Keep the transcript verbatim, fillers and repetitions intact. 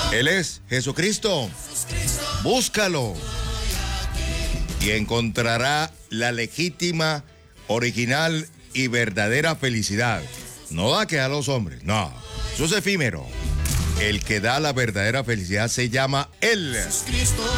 Él es Jesucristo. Búscalo y encontrará la legítima, original y verdadera felicidad. No da que a los hombres, no, eso es efímero. El que da la verdadera felicidad se llama Él.